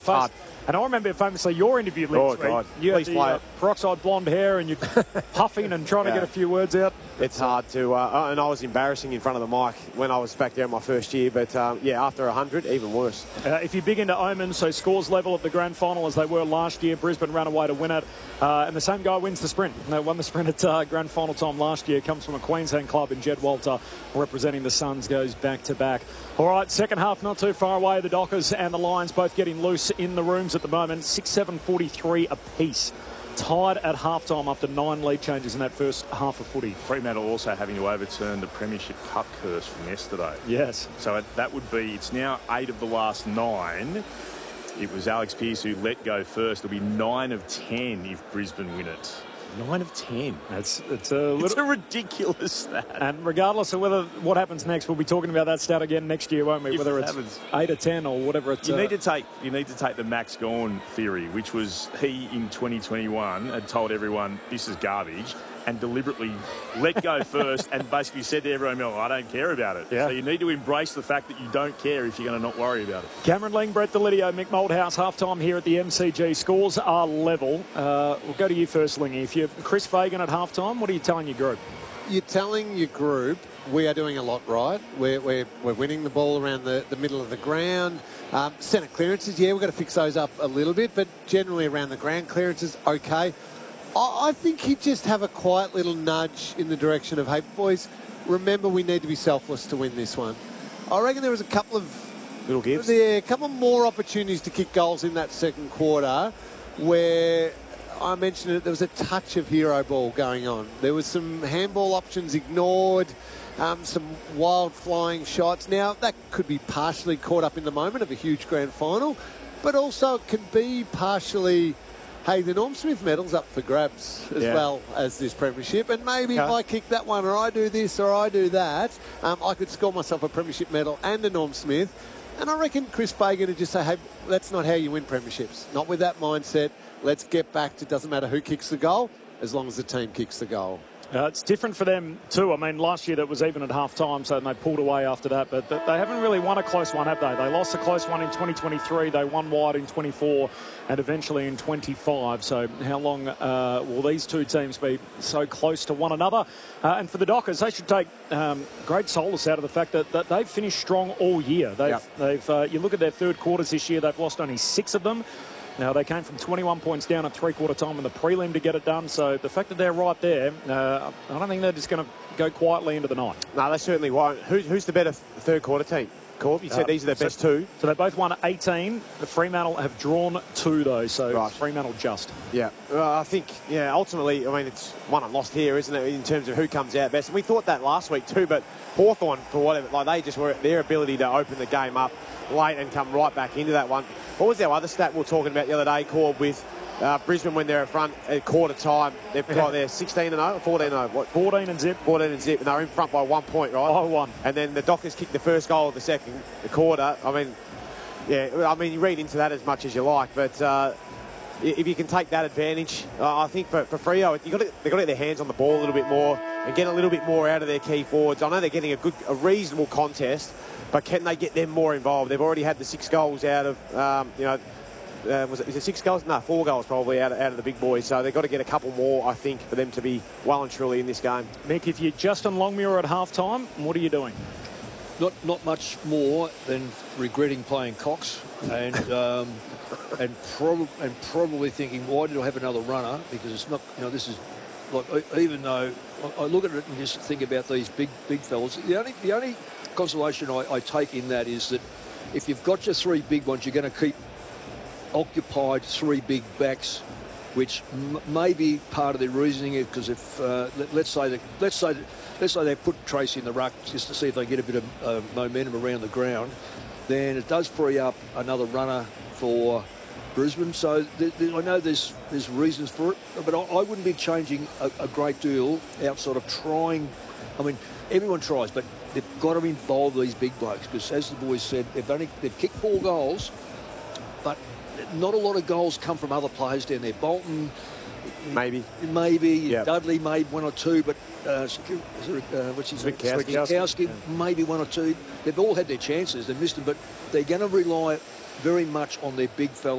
face. And I remember famously your interview, Liz. Oh, God. You had Please play the it. peroxide blonde hair and you're puffing and trying to get a few words out. It's hard to, and I was embarrassing in front of the mic when I was back there in my first year, but yeah, after 100, even worse. If you big into omens, so scores level at the grand final as they were last year, Brisbane ran away to win it, and the same guy wins the sprint. They won the sprint at grand final time last year, comes from a Queensland club in Jed Walter, representing the Suns, goes back to back. All right, second half not too far away, the Dockers and the Lions both getting loose in the rooms at the moment, 6-7-43 apiece. Tied at halftime after 9 lead changes in that first half of footy. Fremantle also having to overturn the Premiership Cup curse from yesterday. Yes. So that would be, it's now 8 of the last 9. It was Alex Pearce who let go first. It'll be 9 of 10 if Brisbane win it. 9 of 10. It's a ridiculous stat. And regardless of what happens next, we'll be talking about that stat again next year, won't we? Whether it's 8 or 10 or whatever it's. You need to take the Max Gawn theory, which was he in 2021 had told everyone this is garbage and deliberately let go first and basically said to everyone, "Oh, I don't care about it." Yeah. So you need to embrace the fact that you don't care if you're going to not worry about it. Cameron Ling, Brett Delidio, Mick Moldhouse, halftime here at the MCG. Scores are level. We'll go to you first, Lingy. If you're Chris Fagan at halftime, what are you telling your group? You're telling your group we are doing a lot right. We're winning the ball around the middle of the ground. Centre clearances, yeah, we've got to fix those up a little bit, but generally around the ground clearances, okay. I think he'd just have a quiet little nudge in the direction of, hey, boys, remember we need to be selfless to win this one. I reckon there was a couple of little gives. Yeah, a couple more opportunities to kick goals in that second quarter where I mentioned it, there was a touch of hero ball going on. There was some handball options ignored, some wild flying shots. Now, that could be partially caught up in the moment of a huge grand final, but also it can be partially, hey, the Norm Smith medal's up for grabs as well as this premiership. And maybe if I kick that one or I do this or I do that, I could score myself a premiership medal and a Norm Smith. And I reckon Chris Fagan would just say, hey, that's not how you win premierships. Not with that mindset. Let's get back to, doesn't matter who kicks the goal, as long as the team kicks the goal. It's different for them too. I mean, last year that was even at half-time, so they pulled away after that. But they haven't really won a close one, have they? They lost a close one in 2023. They won wide in 24 and eventually in 25. So how long will these two teams be so close to one another? And for the Dockers, they should take great solace out of the fact that they've finished strong all year. You look at their third quarters this year, they've lost only 6 of them. Now, they came from 21 points down at three-quarter time in the prelim to get it done. So the fact that they're right there, I don't think they're just going to go quietly into the night. No, they certainly won't. Who's the better third-quarter team? Corb, you said these are their best 2. So they both won 18. The Fremantle have drawn 2, though. So Fremantle just. Yeah. I think, ultimately, I mean, it's won and lost here, isn't it, in terms of who comes out best. And we thought that last week too, but Hawthorn, for whatever, they just were their ability to open the game up late and come right back into that one. What was our other stat we were talking about the other day, Corb, with Brisbane when they're in front at quarter time? They've got their 16-0 or 14-0? What? 14 and zip. 14 and zip, and they're in front by 1 point, right? By 1. And then the Dockers kicked the first goal of the quarter. I mean, you read into that as much as you like, but if you can take that advantage, I think for Freo, they've got to get their hands on the ball a little bit more and get a little bit more out of their key forwards. I know they're getting a reasonable contest, but can they get them more involved? They've already had the 6 goals out of, is it 6 goals? No, 4 goals probably out of the big boys. So they've got to get a couple more, I think, for them to be well and truly in this game. Mick, if you're Justin Longmuir at halftime, what are you doing? Not much more than regretting playing Cox and probably thinking, why did I have another runner? Because it's not, this is like, even though I look at it and just think about these big fellas. The only consolation I take in that is that if you've got your 3 big ones, you're going to keep occupied 3 big backs, which may be part of their reasoning. Because if let's say they put Tracy in the ruck just to see if they get a bit of momentum around the ground, then it does free up another runner for Brisbane. So I know there's reasons for it, but I wouldn't be changing a great deal outside of trying. I mean, everyone tries, but they've got to involve these big blokes because, as the boys said, they've kicked 4 goals, but not a lot of goals come from other players down there. Bolton, maybe. Yep. Dudley made 1 or 2, but what's his name? Switkowski, maybe 1 or 2. They've all had their chances. They've missed them, but they're going to rely very much on their big fellas.